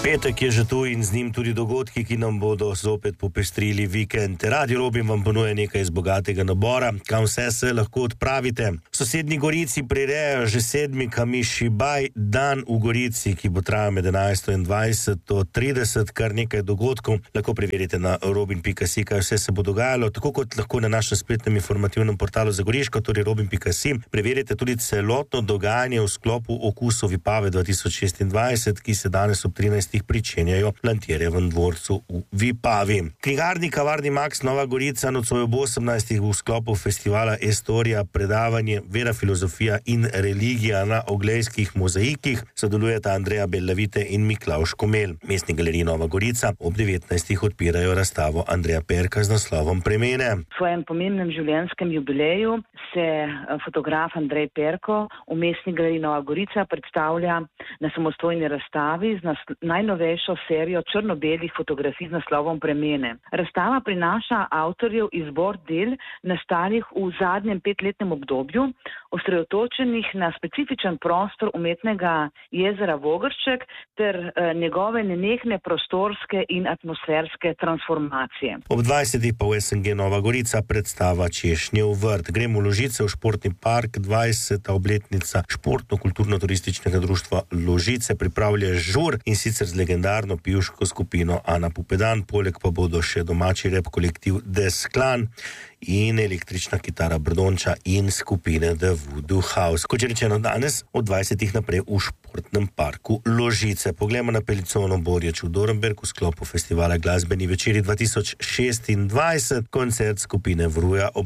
Petek je že tu in z njim tudi dogodki, ki nam bodo zopet popestrili vikend. Radio Robin vam ponuja nekaj iz bogatega nabora, kam vse se lahko odpravite. V sosednji Gorici prirejajo že 7. Kamišibaj dan v Gorici, ki bo trajal med 11. in 20:30, kar nekaj dogodkov. Lahko preverite na robin.si, kaj vse se bo dogajalo, tako kot lahko na našem spletnem informativnem portalu za Goriško, torej robin.si. Preverite tudi celotno dogajanje v sklopu Okusov Vipave 2026, ki se danes ob 13. pričenjajo v Lantirjevem dvorcu v Vipavi. Knjigarni Kavarni Max Nova Gorica nocoj ob 18. v sklopu festivala Estorija predavanje Vera, filozofija in religija na oglejskih mozaikih sodelujeta Andreja Bellavite in Miklavž Komel. Mestni galeriji Nova Gorica ob 19. odpirajo razstavo Andreja Perka z naslovom Premene. V svojem pomembnem življenjskem jubileju se fotograf Andrej Perko v Mestni galeriji Nova Gorica predstavlja na samostojni razstavi z najnovejšo serijo črno-belih fotografij z naslovom Premene. Razstava prinaša avtorjev izbor del nastalih v zadnjem 5-letnem obdobju, osredotočenih na specifičen prostor umetnega jezera Vogršček ter njegove nenehne prostorske in atmosferske transformacije. Ob 20. pa v SNG Nova Gorica predstava Češnjev vrt. Gremo v Ložice v športni park, 20. obletnica športno-kulturno-turističnega društva Ložice pripravlja žur in sicer z legendarno pivško skupino Ana Pupedan, poleg pa bodo še domači rap kolektiv Desklan in električna kitara Brdonča in skupine The Voodoo House. Kot je rečeno danes, od 20. naprej v športnem parku Ložice. Poglejmo na Pelicono Borječ v Dornberg v sklopu festivala Glasbeni večeri 2026, koncert skupine Vruja ob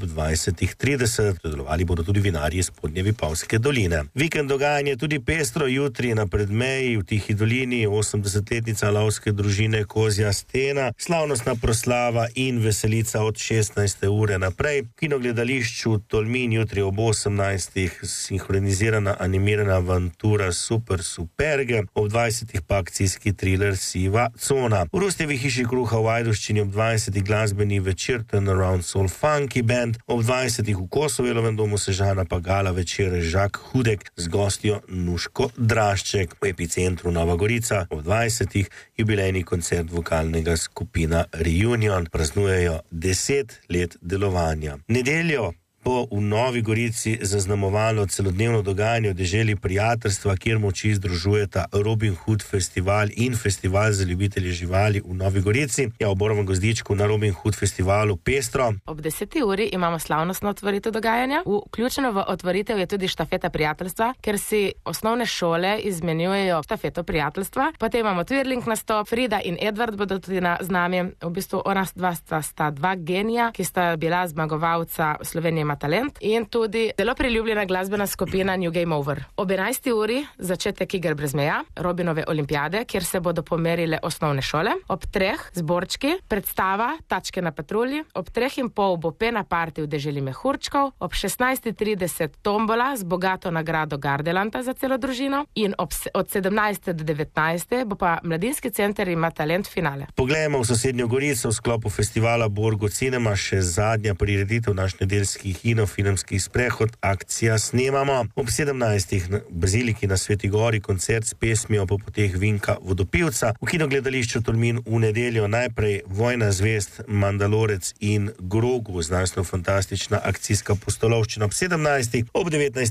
20:30. Sodelovali bodo tudi vinarji iz Spodnje Vipavske doline. Vikend dogajanje tudi pestro, jutri na Predmeji v Tihi dolini 80-letnica lovske družine Kozja stena, slavnostna proslava in veselica od 16. ure naprej. V kinogledališču Tolmin jutri ob 18. sinhronizirana animirana avantura Super Superge, ob 20. pa akcijski thriller Siva cona. V Rustjevi hiši kruha v Ajdovščini ob 20. glasbeni večer Turnaround Soul Funky Band, ob 20. v Kosovelovem domu Sežana pa gala večer Žak Hudek z gostjo Nuško Drašček. V epicentru Nova Gorica ob 20. jubilejni koncert vokalnega skupina Reunion. Praznujejo 10 let delovanja. Nedeljo bo v Novi Gorici zaznamovalo celodnevno dogajanje v deželi prijateljstva, kjer moči združujeta Robin Hood festival in festival za ljubitelje živali v Novi Gorici. Ja, v Borovem Gozdičku na Robin Hood festivalu pestro. Ob 10. uri imamo slavnostno otvoritev dogajanja. Vključeno v otvoritev je tudi štafeta prijateljstva, ker si osnovne šole izmenjujejo štafeto prijateljstva. Potem imamo twirling nastop, Frida in Edward bodo tudi z nami. V bistvu ona sta dva genija, ki sta bila zmagovalca Slovenije talent in tudi zelo priljubljena glasbena skupina New Game Over. Ob 11. uri začetek iger brez meja, Robinove olimpijade, kjer se bodo pomerile osnovne šole. Ob 3. zborčki, predstava Tačke na patrulji. Ob 3:30 bo pena party v deželi mehurčkov. Ob 16:30 tombola z bogato nagrado Gardelanta za celo družino in od 17. do 19. bo pa Mladinski center ima talent finale. Poglejmo v sosednjo Gorico v sklopu festivala Borgo Cinema, še zadnja prireditev naš nedeljskih kinofilmski sprehod, akcija Snemamo. Ob 17. v Baziliki na Sveti Gori koncert s pesmijo po poteh Vinka Vodopivca. V kinogledališču Tolmin v nedeljo najprej Vojna zvezd, Mandalorec in Grogu, znanstveno-fantastična akcijska pustolovščina ob 17. Ob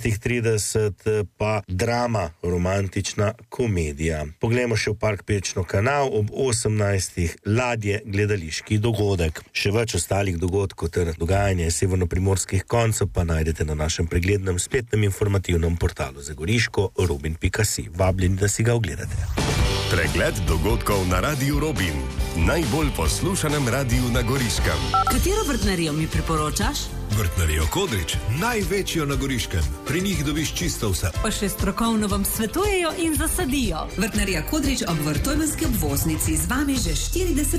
19:30 pa drama, romantična komedija. Poglejmo še v Park Pečno kanal, ob 18. ladje, gledališki dogodek. Še več ostalih dogodkov ter dogajanje severnoprimorskih koncev pa najdete na našem preglednem spletnem informativnem portalu za Goriško robin.si. Vabljeni, da si ga ogledate. Pregled dogodkov na Radiu Robin, najbolj poslušanem radiju na Goriškem. Katero vrtnarijo mi priporočaš? Vrtnarijo Kodrič, največjo na Goriškem. Pri njih dobiš čisto vse. Pa še strokovno vam svetujejo in zasadijo. Vrtnarija Kodrič ob Vrtojmenski obvoznici, z vami že 40